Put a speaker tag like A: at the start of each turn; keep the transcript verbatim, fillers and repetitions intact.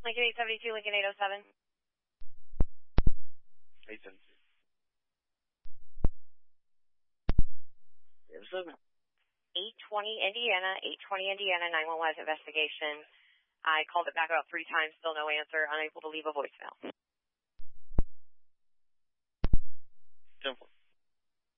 A: Lincoln eight seventy-two, Lincoln eight oh seven.
B: eight seventy-two.
C: eight oh seven.
A: eight twenty Indiana, eight twenty Indiana, nine one one investigation. I called it back about three times, still no answer, unable to leave a voicemail.
B: Simple.